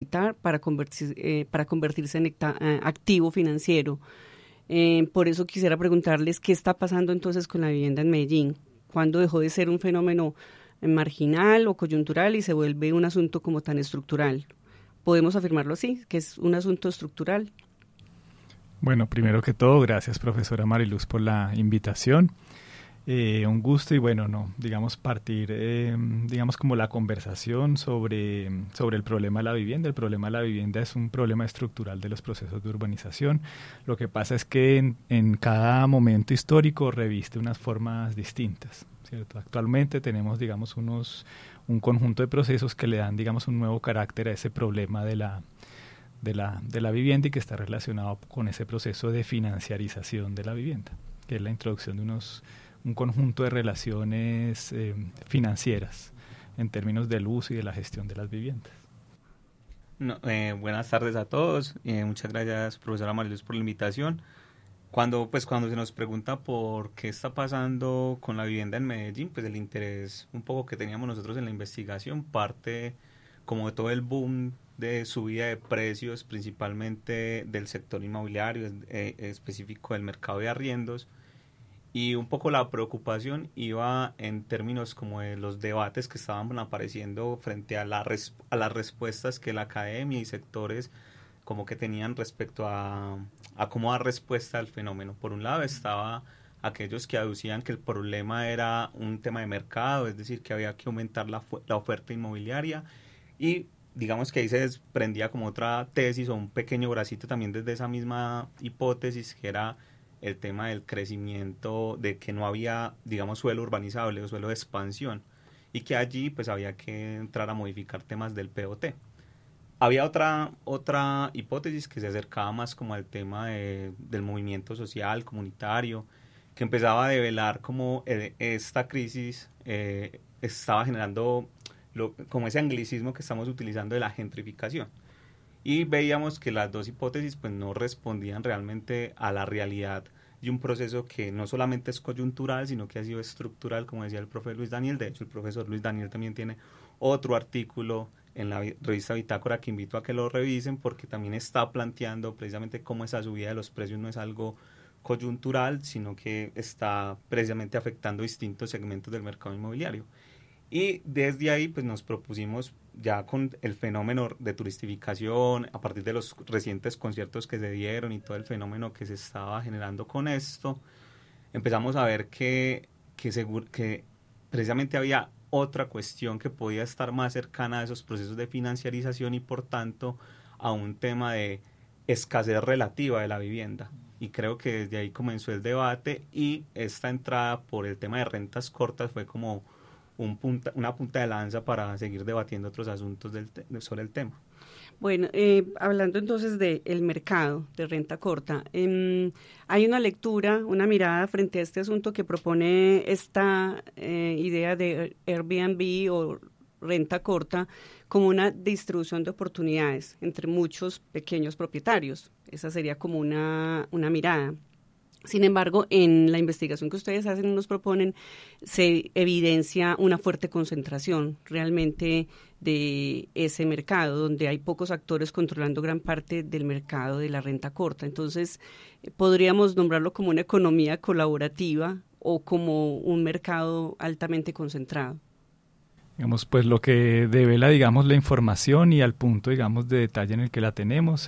necesitar para convertirse en activo financiero. Por eso quisiera preguntarles qué está pasando entonces con la vivienda en Medellín. ¿Cuándo dejó de ser un fenómeno marginal o coyuntural y se vuelve un asunto como tan estructural? ¿Podemos afirmarlo así, que es un asunto estructural? Bueno, primero que todo, gracias profesora Mariluz por la invitación. Un gusto y bueno, digamos partir, digamos como la conversación sobre el problema de la vivienda. El problema de la vivienda es un problema estructural de los procesos de urbanización. Lo que pasa es que en cada momento histórico reviste unas formas distintas, ¿cierto? Actualmente tenemos, digamos, un conjunto de procesos que le dan, digamos, un nuevo carácter a ese problema de la vivienda y que está relacionado con ese proceso de financiarización de la vivienda, que es la introducción de un conjunto de relaciones financieras en términos del uso y de la gestión de las viviendas. Buenas tardes a todos. Muchas gracias, profesora Mariluz, por la invitación. Cuando se nos pregunta por qué está pasando con la vivienda en Medellín, pues el interés un poco que teníamos nosotros en la investigación parte como de todo el boom de subida de precios, principalmente del sector inmobiliario, específico del mercado de arriendos. Y un poco la preocupación iba en términos como de los debates que estaban apareciendo frente a las respuestas que la academia y sectores como que tenían respecto a cómo dar respuesta al fenómeno. Por un lado estaba aquellos que aducían que el problema era un tema de mercado, es decir, que había que aumentar la oferta inmobiliaria, y digamos que ahí se desprendía como otra tesis o un pequeño bracito también desde esa misma hipótesis, que era el tema del crecimiento, de que no había, digamos, suelo urbanizable o suelo de expansión, y que allí pues había que entrar a modificar temas del POT. Había otra hipótesis que se acercaba más como al tema del movimiento social, comunitario, que empezaba a develar como esta crisis estaba generando como ese anglicismo que estamos utilizando de la gentrificación. Y veíamos que las dos hipótesis pues no respondían realmente a la realidad de un proceso que no solamente es coyuntural, sino que ha sido estructural, como decía el profe Luis Daniel. De hecho, el profesor Luis Daniel también tiene otro artículo en la revista Bitácora que invito a que lo revisen, porque también está planteando precisamente cómo esa subida de los precios no es algo coyuntural, sino que está precisamente afectando distintos segmentos del mercado inmobiliario. Y desde ahí pues nos propusimos, ya con el fenómeno de turistificación, a partir de los recientes conciertos que se dieron y todo el fenómeno que se estaba generando con esto, empezamos a ver que precisamente había otra cuestión que podía estar más cercana a esos procesos de financiarización y por tanto a un tema de escasez relativa de la vivienda. Y creo que desde ahí comenzó el debate, y esta entrada por el tema de rentas cortas fue como una punta de lanza para seguir debatiendo otros asuntos sobre el tema. Bueno, hablando entonces del mercado de renta corta, hay una lectura, una mirada frente a este asunto que propone esta idea de Airbnb o renta corta como una distribución de oportunidades entre muchos pequeños propietarios. Esa sería como una mirada. Sin embargo, en la investigación que ustedes hacen, nos proponen, se evidencia una fuerte concentración realmente de ese mercado, donde hay pocos actores controlando gran parte del mercado de la renta corta. Entonces, podríamos nombrarlo como una economía colaborativa o como un mercado altamente concentrado. Digamos, pues lo que devela, digamos, la información y al punto, digamos, de detalle en el que la tenemos,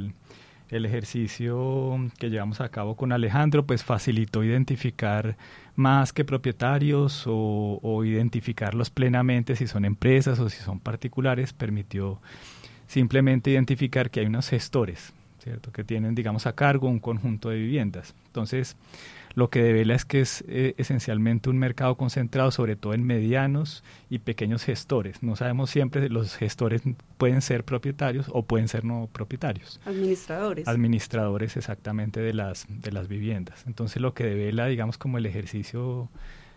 el ejercicio que llevamos a cabo con Alejandro pues facilitó identificar más que propietarios o identificarlos plenamente si son empresas o si son particulares. Permitió simplemente identificar que hay unos gestores, ¿cierto?, que tienen, digamos, a cargo un conjunto de viviendas. Entonces, lo que devela es que es esencialmente un mercado concentrado sobre todo en medianos y pequeños gestores. No sabemos siempre, los gestores pueden ser propietarios o pueden ser no propietarios. Administradores exactamente de las viviendas. Entonces lo que devela, digamos, como el ejercicio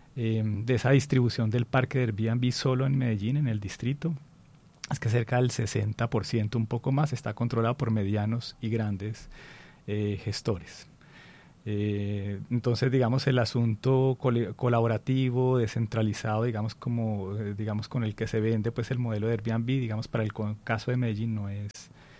de esa distribución del parque de Airbnb solo en Medellín, en el distrito, es que cerca del 60%, un poco más, está controlado por medianos y grandes gestores. Entonces, digamos, el asunto colaborativo, descentralizado, digamos, digamos, con el que se vende pues el modelo de Airbnb, digamos, para el caso de Medellín no es,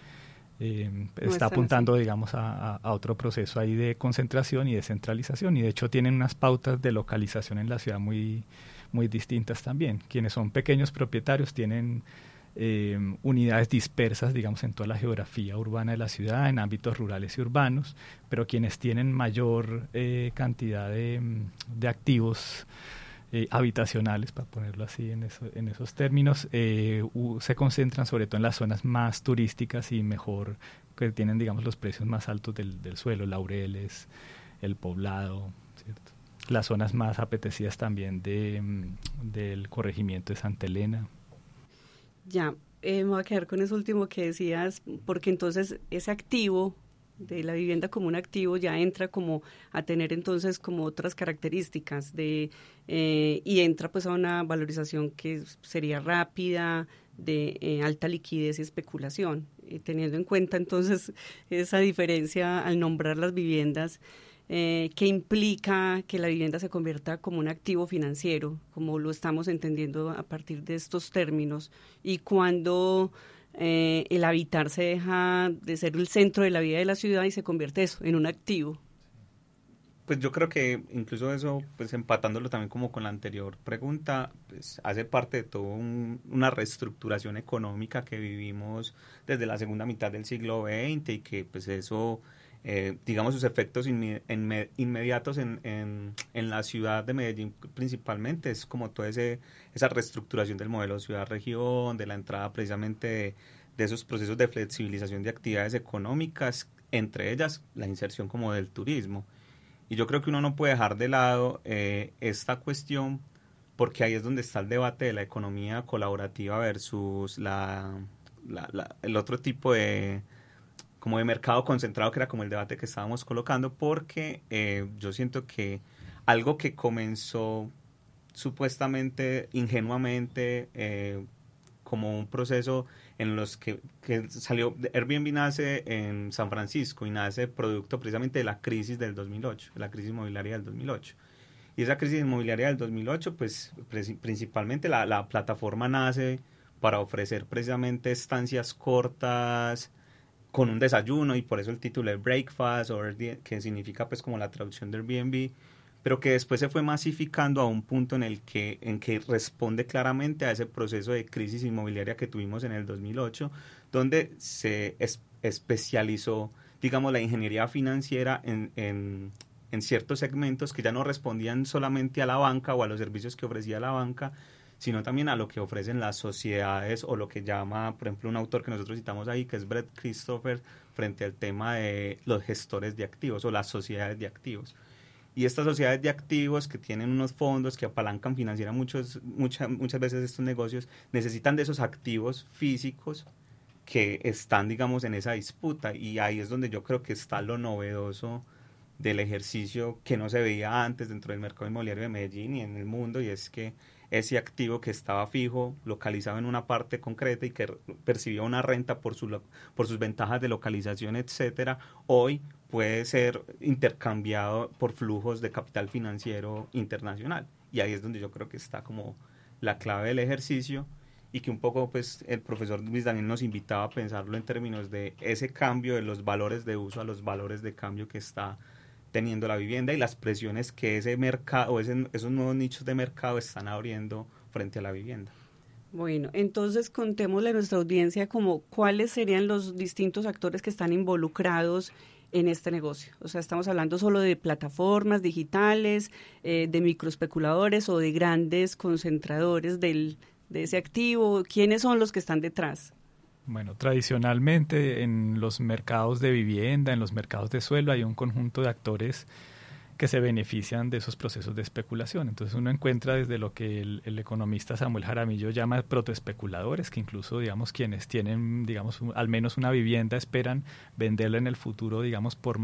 está apuntando, digamos, a otro proceso ahí de concentración y descentralización, y de hecho tienen unas pautas de localización en la ciudad muy, muy distintas también. Quienes son pequeños propietarios tienen unidades dispersas, digamos, en toda la geografía urbana de la ciudad, en ámbitos rurales y urbanos, pero quienes tienen mayor cantidad de activos habitacionales, para ponerlo así en esos términos, se concentran sobre todo en las zonas más turísticas y mejor, que tienen, digamos, los precios más altos del suelo, Laureles, El Poblado, ¿cierto? Las zonas más apetecidas también del corregimiento de Santa Elena. Ya, me voy a quedar con eso último que decías, porque entonces ese activo de la vivienda como un activo ya entra como a tener entonces como otras características y entra pues a una valorización que sería rápida, de alta liquidez y especulación, teniendo en cuenta entonces esa diferencia al nombrar las viviendas. Que implica que la vivienda se convierta como un activo financiero, como lo estamos entendiendo a partir de estos términos, y cuando el habitar se deja de ser el centro de la vida de la ciudad y se convierte eso en un activo. Pues yo creo que incluso eso, pues empatándolo también como con la anterior pregunta, pues hace parte de toda una reestructuración económica que vivimos desde la segunda mitad del siglo XX, y que pues eso... digamos, sus efectos inmediatos en la ciudad de Medellín principalmente es como toda esa reestructuración del modelo ciudad-región, de la entrada precisamente de esos procesos de flexibilización de actividades económicas, entre ellas la inserción como del turismo. Y yo creo que uno no puede dejar de lado esta cuestión, porque ahí es donde está el debate de la economía colaborativa versus el otro tipo como de mercado concentrado, que era como el debate que estábamos colocando, porque yo siento que algo que comenzó supuestamente, ingenuamente, como un proceso en los que salió, Airbnb nace en San Francisco y nace producto precisamente de la crisis del 2008, la crisis inmobiliaria del 2008. Y esa crisis inmobiliaria del 2008, pues principalmente la plataforma nace para ofrecer precisamente estancias cortas, con un desayuno, y por eso el título es Breakfast, que significa pues como la traducción de Airbnb, pero que después se fue masificando a un punto en que responde claramente a ese proceso de crisis inmobiliaria que tuvimos en el 2008, donde se especializó, digamos, la ingeniería financiera en ciertos segmentos que ya no respondían solamente a la banca o a los servicios que ofrecía la banca, sino también a lo que ofrecen las sociedades, o lo que llama, por ejemplo, un autor que nosotros citamos ahí, que es Brett Christopher, frente al tema de los gestores de activos o las sociedades de activos. Y estas sociedades de activos que tienen unos fondos que apalancan financieramente muchas veces estos negocios, necesitan de esos activos físicos que están, digamos, en esa disputa, y ahí es donde yo creo que está lo novedoso del ejercicio que no se veía antes dentro del mercado inmobiliario de Medellín y en el mundo, y es que ese activo que estaba fijo, localizado en una parte concreta y que percibía una renta por sus ventajas de localización, etcétera, hoy puede ser intercambiado por flujos de capital financiero internacional. Y ahí es donde yo creo que está como la clave del ejercicio, y que un poco pues el profesor Luis Daniel nos invitaba a pensarlo en términos de ese cambio de los valores de uso a los valores de cambio que está teniendo la vivienda, y las presiones que ese mercado, esos nuevos nichos de mercado están abriendo frente a la vivienda. Bueno, entonces contémosle a nuestra audiencia como cuáles serían los distintos actores que están involucrados en este negocio. O sea, estamos hablando solo de plataformas digitales, de microespeculadores o de grandes concentradores de ese activo. ¿Quiénes son los que están detrás? Bueno, tradicionalmente en los mercados de vivienda, en los mercados de suelo, hay un conjunto de actores que se benefician de esos procesos de especulación. Entonces uno encuentra desde lo que el economista Samuel Jaramillo llama protoespeculadores, que incluso, digamos, quienes tienen, digamos, al menos una vivienda esperan venderla en el futuro, digamos, por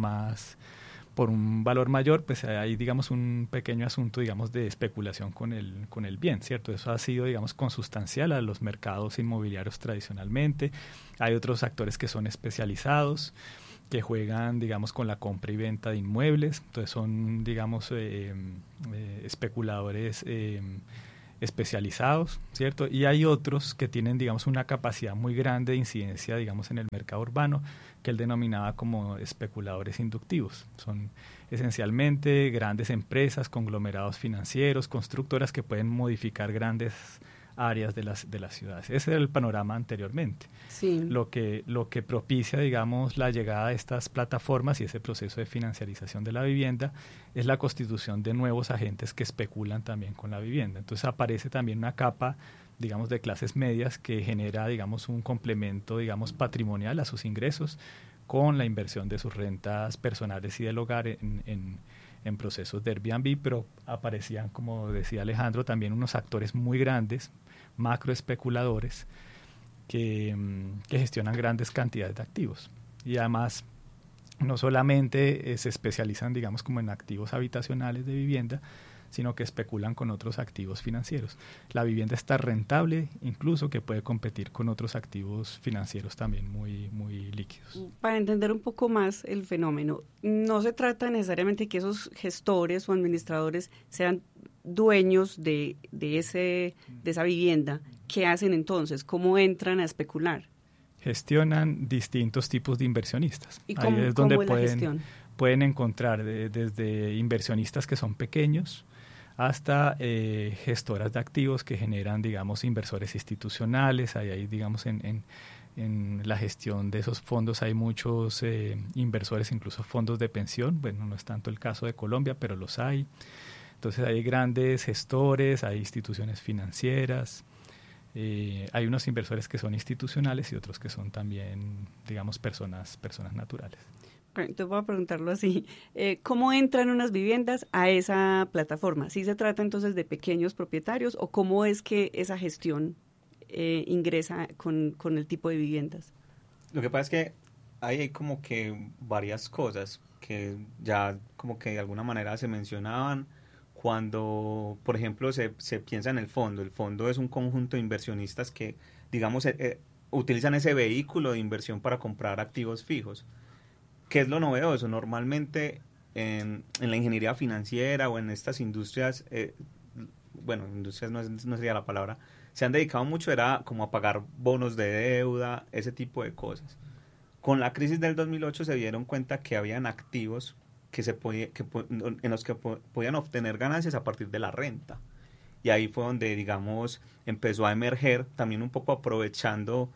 un valor mayor, pues hay, digamos, un pequeño asunto, digamos, de especulación con el bien, ¿cierto? Eso ha sido, digamos, consustancial a los mercados inmobiliarios tradicionalmente. Hay otros actores que son especializados. que juegan, digamos, con la compra y venta de inmuebles. Entonces son, digamos, especuladores especializados, ¿cierto? Y hay otros que tienen, digamos, una capacidad muy grande de incidencia, digamos, en el mercado urbano, que él denominaba como especuladores inductivos. Son esencialmente grandes empresas, conglomerados financieros, constructoras que pueden modificar grandes áreas de las ciudades. Ese era el panorama anteriormente. Sí. Lo que propicia, digamos, la llegada de estas plataformas y ese proceso de financiarización de la vivienda es la constitución de nuevos agentes que especulan también con la vivienda. Entonces aparece también una capa, digamos, de clases medias que genera, digamos, un complemento, digamos, patrimonial a sus ingresos con la inversión de sus rentas personales y del hogar en procesos de Airbnb, pero aparecían, como decía Alejandro, también unos actores muy grandes, macroespeculadores, que gestionan grandes cantidades de activos. Y además, no solamente se especializan, digamos, como en activos habitacionales de vivienda, sino que especulan con otros activos financieros. La vivienda está rentable, incluso que puede competir con otros activos financieros también muy, muy líquidos. Para entender un poco más el fenómeno, no se trata necesariamente que esos gestores o administradores sean dueños de esa vivienda. ¿Qué hacen entonces? ¿Cómo entran a especular? Gestionan distintos tipos de inversionistas. ¿Y ahí es donde cómo es la gestión? Pueden encontrar desde inversionistas que son pequeños hasta gestoras de activos que generan, digamos, inversores institucionales. Ahí digamos, en la gestión de esos fondos hay muchos inversores, incluso fondos de pensión. Bueno, no es tanto el caso de Colombia, pero los hay. Entonces hay grandes gestores, hay instituciones financieras, hay unos inversores que son institucionales y otros que son también, digamos, personas naturales. Entonces voy a preguntarlo así, ¿cómo entran unas viviendas a esa plataforma? ¿Sí se trata entonces de pequeños propietarios o cómo es que esa gestión ingresa con el tipo de viviendas? Lo que pasa es que hay como que varias cosas que ya como que de alguna manera se mencionaban cuando, por ejemplo, se piensa en el fondo. El fondo es un conjunto de inversionistas que, digamos, utilizan ese vehículo de inversión para comprar activos fijos. ¿Qué es lo novedoso? Normalmente en la ingeniería financiera o en estas industrias, industrias no sería la palabra, se han dedicado mucho era como a pagar bonos de deuda, ese tipo de cosas. Con la crisis del 2008 se dieron cuenta que habían activos en los que podían obtener ganancias a partir de la renta. Y ahí fue donde, digamos, empezó a emerger, también un poco aprovechando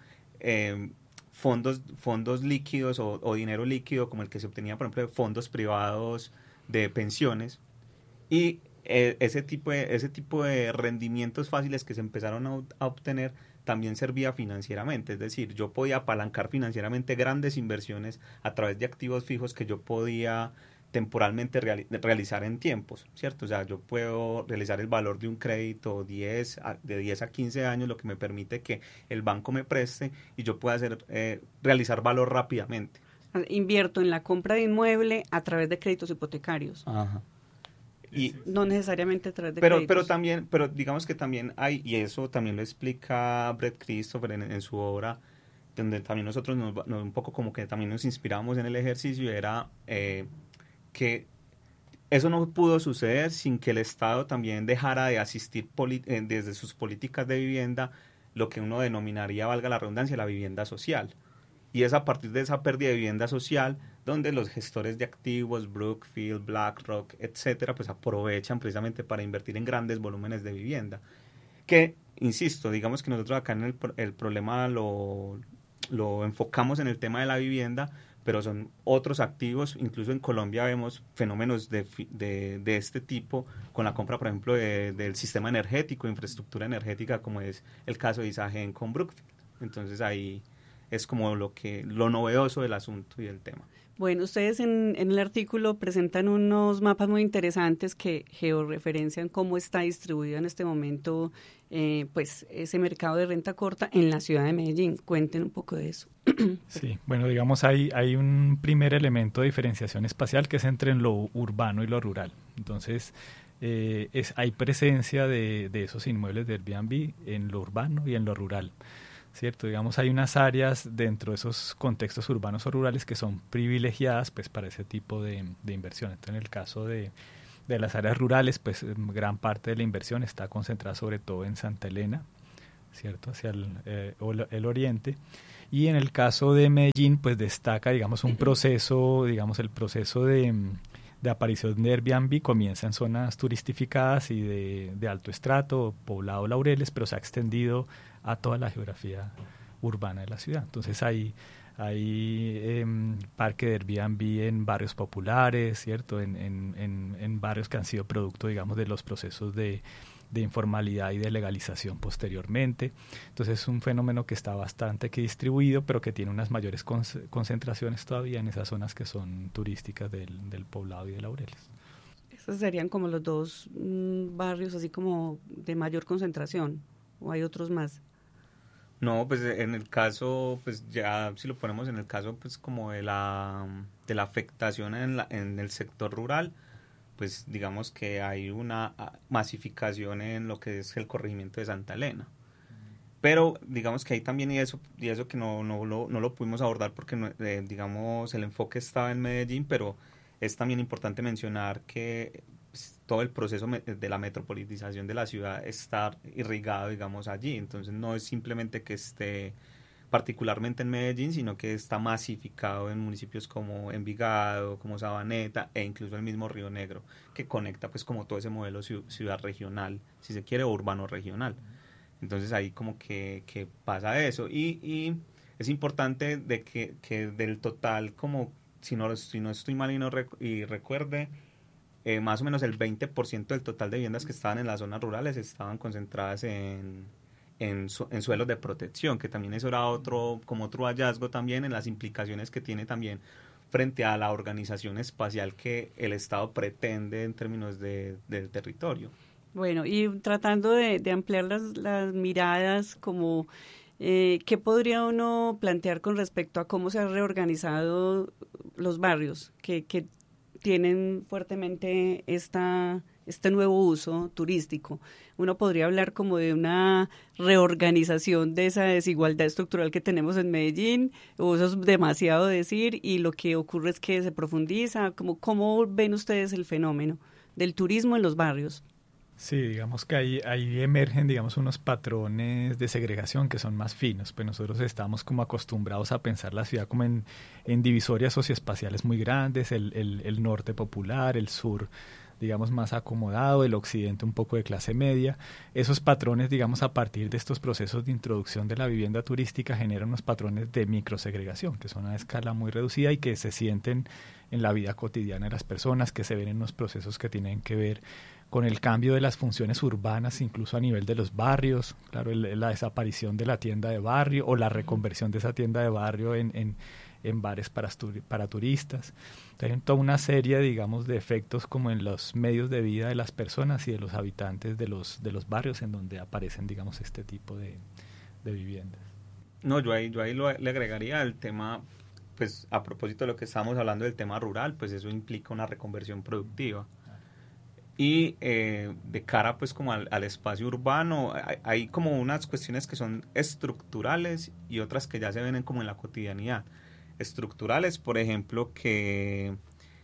fondos líquidos o dinero líquido, como el que se obtenía, por ejemplo, de fondos privados de pensiones. Y ese tipo de rendimientos fáciles que se empezaron a obtener también servía financieramente. Es decir, yo podía apalancar financieramente grandes inversiones a través de activos fijos que yo podía temporalmente realizar en tiempos, ¿cierto? O sea, yo puedo realizar el valor de un crédito de 10 a 15 años, lo que me permite que el banco me preste y yo pueda realizar valor rápidamente. Invierto en la compra de inmueble a través de créditos hipotecarios. Ajá. Y no necesariamente a través de créditos. Pero digamos que también hay, y eso también lo explica Brett Christopher en su obra, donde también nosotros un poco como que también nos inspiramos en el ejercicio, era que eso no pudo suceder sin que el Estado también dejara de asistir desde sus políticas de vivienda lo que uno denominaría, valga la redundancia, la vivienda social. Y es a partir de esa pérdida de vivienda social donde los gestores de activos, Brookfield, BlackRock, etcétera, pues aprovechan precisamente para invertir en grandes volúmenes de vivienda. Que, insisto, digamos que nosotros acá en el problema lo enfocamos en el tema de la vivienda, pero son otros activos. Incluso en Colombia vemos fenómenos de este tipo con la compra, por ejemplo, del sistema energético, infraestructura energética, como es el caso de Isagen con Brookfield. Entonces ahí es como lo novedoso del asunto y del tema. Bueno, ustedes en el artículo presentan unos mapas muy interesantes que georreferencian cómo está distribuido en este momento pues ese mercado de renta corta en la ciudad de Medellín. Cuenten un poco de eso. Sí, bueno, digamos hay un primer elemento de diferenciación espacial que es entre lo urbano y lo rural. Entonces hay presencia de esos inmuebles de Airbnb en lo urbano y en lo rural. ¿cierto? Digamos, hay unas áreas dentro de esos contextos urbanos o rurales que son privilegiadas pues para ese tipo de inversión. Entonces, en el caso de las áreas rurales, pues gran parte de la inversión está concentrada sobre todo en Santa Elena, ¿cierto? Hacia el oriente. Y en el caso de Medellín, pues destaca, digamos, un proceso, digamos, el proceso de aparición de Airbnb comienza en zonas turistificadas y de alto estrato, poblado Laureles, pero se ha extendido a toda la geografía urbana de la ciudad. Entonces hay parque de Airbnb en barrios populares, ¿cierto? En barrios que han sido producto, digamos, de los procesos de informalidad y de legalización posteriormente. Entonces es un fenómeno que está bastante distribuido, pero que tiene unas mayores concentraciones todavía en esas zonas que son turísticas del Poblado y de Laureles. Esos serían como los dos barrios así como de mayor concentración, ¿o hay otros más? No, pues en el caso, pues ya si lo ponemos en el caso pues como de la afectación en el sector rural, pues digamos que hay una masificación en lo que es el corregimiento de Santa Elena. Pero digamos que hay también, y eso que no lo pudimos abordar porque digamos el enfoque estaba en Medellín, pero es también importante mencionar que pues, todo el proceso de la metropolitización de la ciudad está irrigado, digamos, allí. Entonces no es simplemente que esté particularmente en Medellín, sino que está masificado en municipios como Envigado, como Sabaneta e incluso el mismo Río Negro, que conecta pues como todo ese modelo ciudad regional, si se quiere, urbano regional. Entonces ahí como que pasa eso y es importante de que del total, como si no estoy mal y recuerde, más o menos el 20% del total de viviendas que estaban en las zonas rurales estaban concentradas en suelos de protección, que también eso era otro hallazgo también en las implicaciones que tiene también frente a la organización espacial que el Estado pretende en términos del territorio. Bueno, y tratando de ampliar las miradas, como ¿qué podría uno plantear con respecto a cómo se han reorganizado los barrios que tienen fuertemente este nuevo uso turístico? Uno podría hablar como de una reorganización de esa desigualdad estructural que tenemos en Medellín, o eso es demasiado decir, y lo que ocurre es que se profundiza. ¿Cómo ven ustedes el fenómeno del turismo en los barrios? Sí, digamos que ahí emergen, digamos, unos patrones de segregación que son más finos. Pues nosotros estamos como acostumbrados a pensar la ciudad como en divisorias socioespaciales muy grandes, el norte popular, el sur, digamos, más acomodado, el occidente un poco de clase media. Esos patrones, digamos, a partir de estos procesos de introducción de la vivienda turística generan unos patrones de microsegregación que son a escala muy reducida y que se sienten en la vida cotidiana de las personas, que se ven en unos procesos que tienen que ver con el cambio de las funciones urbanas, incluso a nivel de los barrios, claro, la desaparición de la tienda de barrio o la reconversión de esa tienda de barrio en bares para turistas. Hay toda una serie, digamos, de efectos como en los medios de vida de las personas y de los habitantes de los barrios en donde aparecen, digamos, este tipo de viviendas. No, yo ahí le agregaría el tema, pues a propósito de lo que estábamos hablando del tema rural, pues eso implica una reconversión productiva. Y de cara pues como al espacio urbano hay como unas cuestiones que son estructurales y otras que ya se ven como en la cotidianidad. Estructurales, por ejemplo, que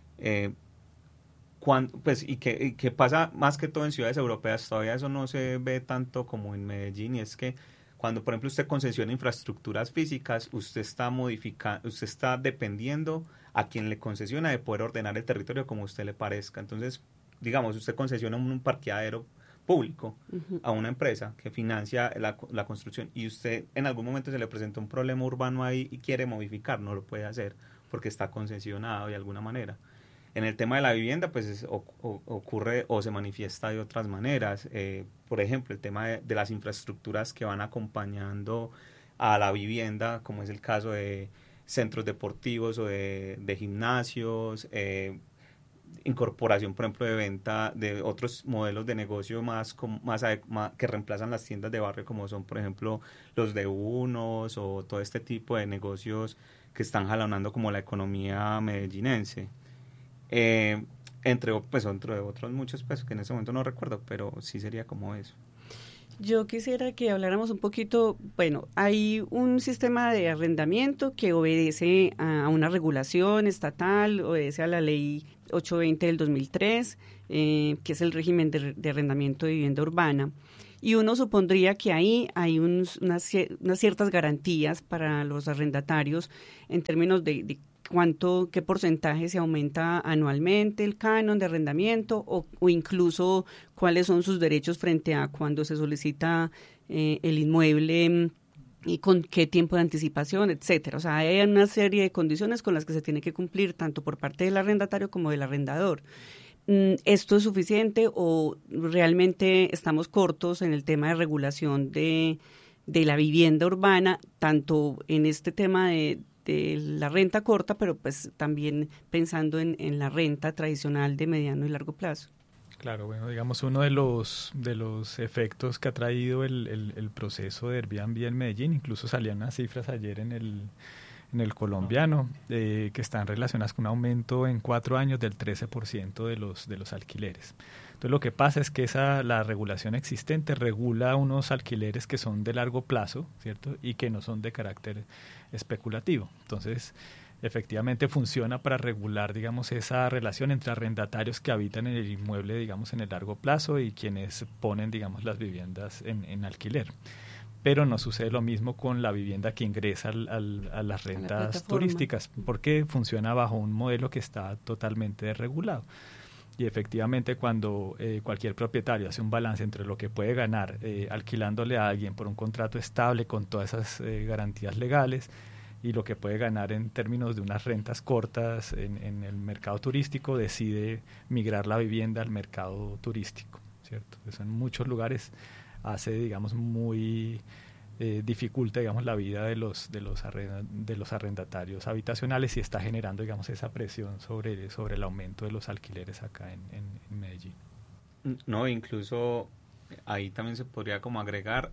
que pasa más que todo en ciudades europeas, todavía eso no se ve tanto como en Medellín, y es que cuando por ejemplo usted concesiona infraestructuras físicas, usted está dependiendo a quien le concesiona de poder ordenar el territorio como a usted le parezca. Entonces, digamos, usted concesiona un parqueadero público a una empresa que financia la construcción, y usted en algún momento se le presenta un problema urbano ahí y quiere modificar, no lo puede hacer porque está concesionado de alguna manera. En el tema de la vivienda, pues ocurre o se manifiesta de otras maneras. Por ejemplo, el tema de las infraestructuras que van acompañando a la vivienda, como es el caso de centros deportivos o de gimnasios, incorporación, por ejemplo, de venta de otros modelos de negocio más que reemplazan las tiendas de barrio, como son, por ejemplo, los de unos o todo este tipo de negocios que están jalonando como la economía medellinense. Entre otros muchos, pues, que en ese momento no recuerdo, pero sí sería como eso. Yo quisiera que habláramos un poquito, bueno, hay un sistema de arrendamiento que obedece a una regulación estatal, obedece a la ley 820 del 2003, que es el régimen de arrendamiento de vivienda urbana. Y uno supondría que ahí hay unas ciertas garantías para los arrendatarios en términos de qué porcentaje se aumenta anualmente el canon de arrendamiento o incluso cuáles son sus derechos frente a cuando se solicita el inmueble y con qué tiempo de anticipación, etcétera. O sea, hay una serie de condiciones con las que se tiene que cumplir tanto por parte del arrendatario como del arrendador. ¿Esto es suficiente o realmente estamos cortos en el tema de regulación de la vivienda urbana, tanto en este tema de la renta corta, pero pues también pensando en la renta tradicional de mediano y largo plazo? Claro, bueno, digamos, uno de los efectos que ha traído el proceso de Airbnb en Medellín, incluso salían unas cifras ayer en el colombiano, que están relacionadas con un aumento en 4 años del 13% de los alquileres. Entonces lo que pasa es que la regulación existente regula unos alquileres que son de largo plazo, ¿cierto? Y que no son de carácter especulativo. Entonces, efectivamente funciona para regular, digamos, esa relación entre arrendatarios que habitan en el inmueble, digamos, en el largo plazo y quienes ponen, digamos, las viviendas en alquiler. Pero no sucede lo mismo con la vivienda que ingresa a las rentas turísticas, porque funciona bajo un modelo que está totalmente desregulado. Y efectivamente cuando cualquier propietario hace un balance entre lo que puede ganar alquilándole a alguien por un contrato estable con todas esas garantías legales y lo que puede ganar en términos de unas rentas cortas en el mercado turístico, decide migrar la vivienda al mercado turístico, ¿cierto? Eso en muchos lugares hace, digamos, muy dificulta, digamos, la vida de los arrendatarios habitacionales y está generando, digamos, esa presión sobre el aumento de los alquileres acá en Medellín. No, incluso ahí también se podría como agregar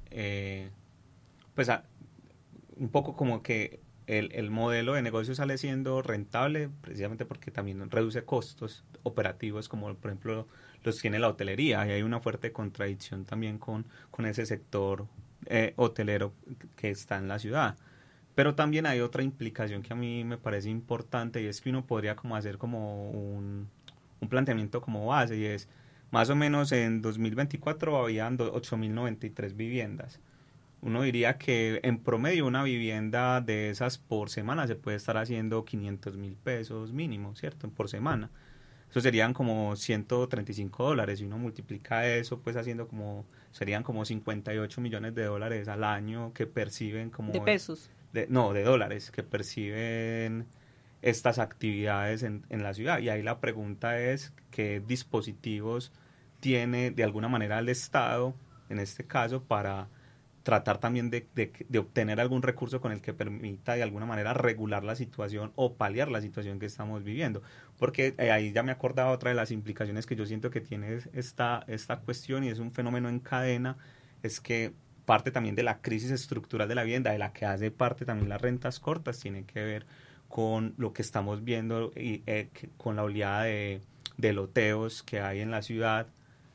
un poco como que el modelo de negocio sale siendo rentable precisamente porque también reduce costos operativos, como por ejemplo los tiene la hotelería, y hay una fuerte contradicción también con ese sector hotelero que está en la ciudad. Pero también hay otra implicación que a mí me parece importante, y es que uno podría como hacer como un planteamiento como base, y es más o menos en 2024 habían 8.093 viviendas. Uno diría que en promedio una vivienda de esas por semana se puede estar haciendo 500.000 pesos mínimo, ¿cierto? Por semana. Eso serían como $135, y uno multiplica eso pues haciendo serían como 58 millones de dólares al año que perciben como... ¿De pesos? De dólares que perciben estas actividades en la ciudad. Y ahí la pregunta es qué dispositivos tiene de alguna manera el Estado, en este caso, para tratar también de obtener algún recurso con el que permita de alguna manera regular la situación o paliar la situación que estamos viviendo. Porque ahí ya me acordaba otra de las implicaciones que yo siento que tiene esta cuestión, y es un fenómeno en cadena, es que parte también de la crisis estructural de la vivienda, de la que hace parte también las rentas cortas, tiene que ver con lo que estamos viendo y con la oleada de loteos que hay en la ciudad,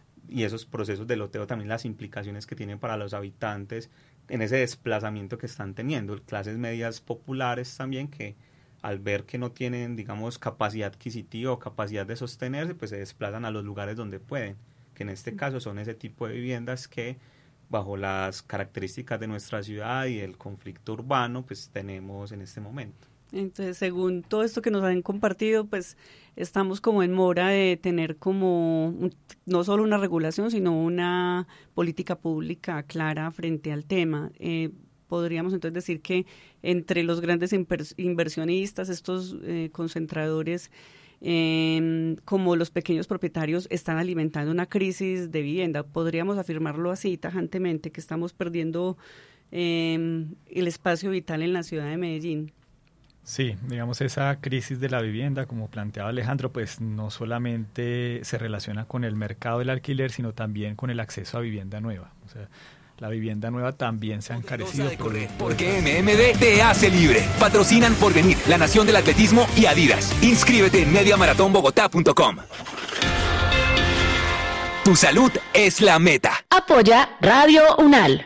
y esos procesos de loteo también las implicaciones que tienen para los habitantes en ese desplazamiento que están teniendo, clases medias populares también, que al ver que no tienen, digamos, capacidad adquisitiva o capacidad de sostenerse, pues se desplazan a los lugares donde pueden, que en este caso son ese tipo de viviendas que bajo las características de nuestra ciudad y el conflicto urbano pues tenemos en este momento. Entonces, según todo esto que nos han compartido, pues estamos como en mora de tener como no solo una regulación, sino una política pública clara frente al tema. Podríamos entonces decir que entre los grandes inversionistas, estos concentradores, como los pequeños propietarios, están alimentando una crisis de vivienda. Podríamos afirmarlo así tajantemente, que estamos perdiendo el espacio vital en la ciudad de Medellín. Sí, digamos, esa crisis de la vivienda, como planteaba Alejandro, pues no solamente se relaciona con el mercado del alquiler, sino también con el acceso a vivienda nueva. O sea, la vivienda nueva también se ha encarecido. Porque MMD te hace libre. Patrocinan Porvenir, La Nación del Atletismo y Adidas. Inscríbete en mediamaratonbogotá.com. Tu salud es la meta. Apoya Radio UNAL.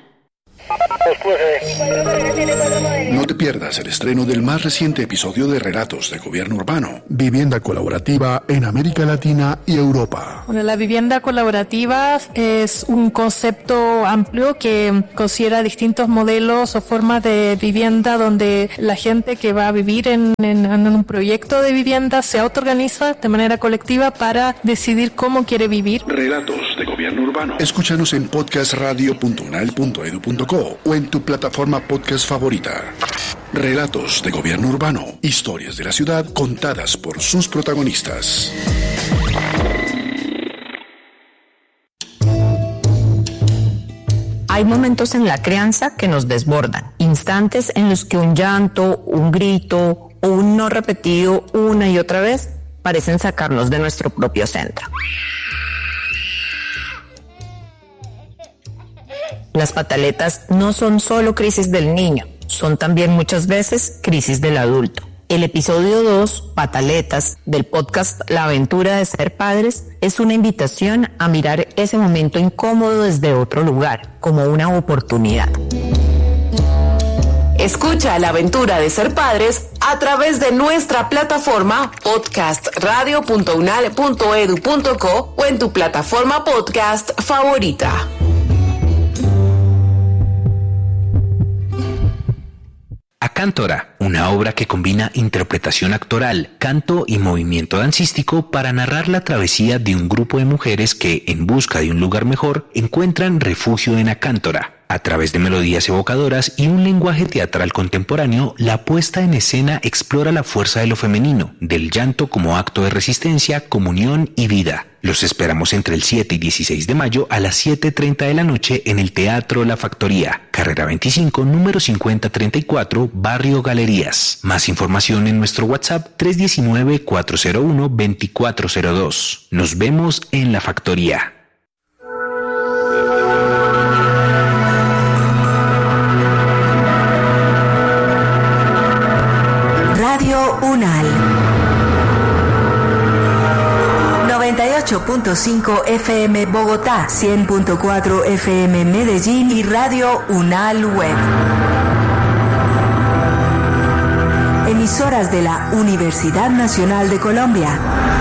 No te pierdas el estreno del más reciente episodio de Relatos de Gobierno Urbano, vivienda colaborativa en América Latina y Europa. Bueno, la vivienda colaborativa es un concepto amplio que considera distintos modelos o formas de vivienda donde la gente que va a vivir en un proyecto de vivienda se autoorganiza de manera colectiva para decidir cómo quiere vivir. Relatos de Gobierno Urbano. Escúchanos en podcastradio.unal.edu.co o en tu plataforma podcast favorita. Relatos de Gobierno Urbano. Historias de la ciudad contadas por sus protagonistas. Hay momentos en la crianza que nos desbordan, instantes en los que un llanto, un grito o un no repetido una y otra vez parecen sacarnos de nuestro propio centro. Las pataletas no son solo crisis del niño, son también muchas veces crisis del adulto. El episodio 2, Pataletas, del podcast La aventura de ser padres, es una invitación a mirar ese momento incómodo desde otro lugar, como una oportunidad. Escucha La aventura de ser padres a través de nuestra plataforma podcastradio.unal.edu.co o en tu plataforma podcast favorita. Acántora, una obra que combina interpretación actoral, canto y movimiento dancístico para narrar la travesía de un grupo de mujeres que, en busca de un lugar mejor, encuentran refugio en Acántora. A través de melodías evocadoras y un lenguaje teatral contemporáneo, la puesta en escena explora la fuerza de lo femenino, del llanto como acto de resistencia, comunión y vida. Los esperamos entre el 7 y 16 de mayo a las 7:30 de la noche en el Teatro La Factoría, carrera 25, número 5034, Barrio Galerías. Más información en nuestro WhatsApp 319-401-2402. Nos vemos en La Factoría. Radio UNAL 98.5 FM Bogotá, 100.4 FM Medellín y Radio UNAL Web. Emisoras de la Universidad Nacional de Colombia.